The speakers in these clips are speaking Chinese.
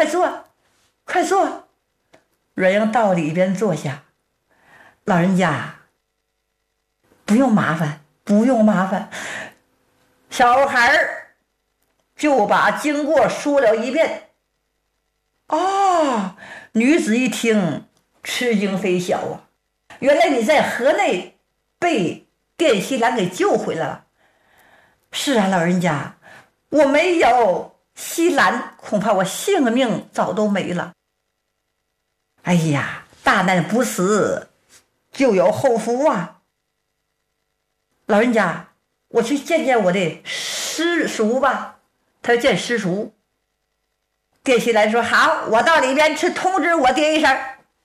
快坐，快坐。阮英到里边坐下。老人家，不用麻烦，不用麻烦。小孩就把经过说了一遍。哦，女子一听，吃惊非小啊！原来你在河内被卞锡兰给救回来了。是啊，老人家，我没有锡兰，恐怕我性命早都没了。哎呀，大难不死，就有后福啊！老人家，我去见见我的师叔吧。他要见师叔。卞锡兰说：“好，我到里边去通知我爹一声。”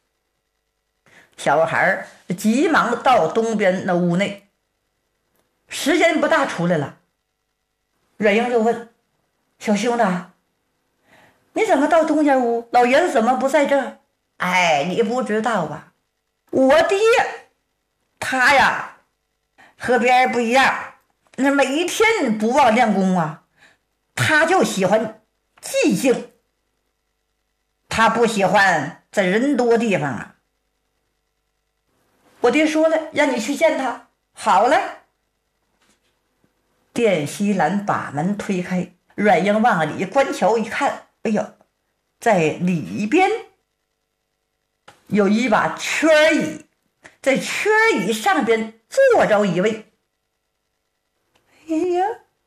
小孩急忙到东边那屋内，时间不大出来了。阮英就问：“小兄弟，你怎么到东间屋？老爷子怎么不在这儿？”哎，你不知道吧？我爹他呀和别人不一样，那每一天不忘练功啊，他就喜欢寂静，他不喜欢在人多地方啊。我爹说了，让你去见他。好了。卞锡兰把门推开，阮英往里观瞧一看，哎呦，在里边有一把圈椅，在圈椅上边坐着一位。哎呀，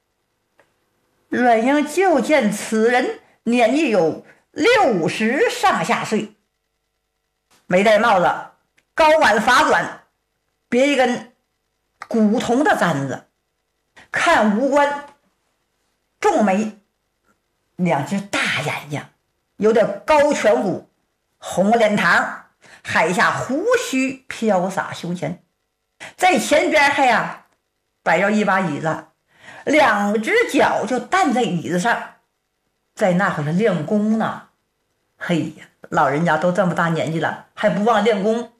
阮英就见此人年纪有60上下岁，没戴帽子，高挽发短，别一根古铜的簪子，看五官，重眉，两只大眼睛，有点高颧骨，红脸膛，海下胡须飘洒胸前，在前边还摆着一把椅子，两只脚就担在椅子上，在那会儿练功呢。嘿呀，老人家都这么大年纪了，还不忘练功。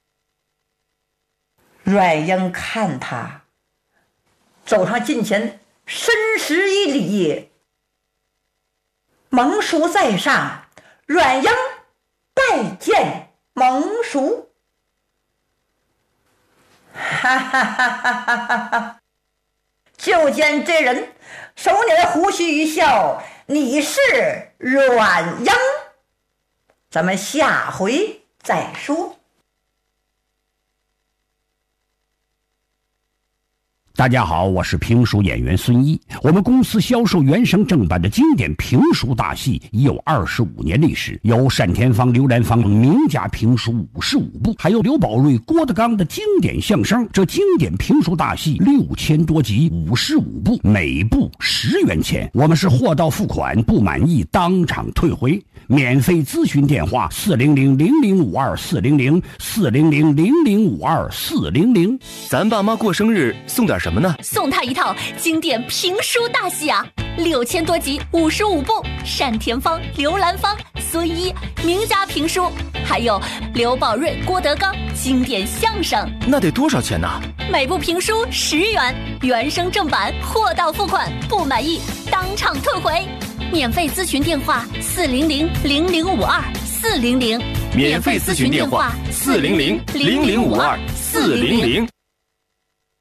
阮英看他走上近前，深施一礼，蒙叔在上，阮英拜见蒙叔。哈哈哈哈哈哈！就见这人手捻胡须一笑，你是阮英。咱们下回再说。 大家好，我是评书演员孙一。我们公司销售原声正版的经典评书大戏已有25年历史，有单田芳、刘兰芳名家评书55部，还有刘宝瑞、郭德纲的经典相声。这经典评书大戏6000多集，55部，每部10元钱。我们是货到付款，不满意当场退回。免费咨询电话400-0052-400-400-0052-400。 咱爸妈过生日送点什么呢？ 送他一套经典评书大戏啊，6000多集，55部，单田芳、刘兰芳、孙一名家评书，还有刘宝瑞、郭德纲经典相声。 那得多少钱呢？ 每部评书10元，原声正版，货到付款，不满意当场退回。免费咨询电话400-0052-400。 免费咨询电话400-0052-400。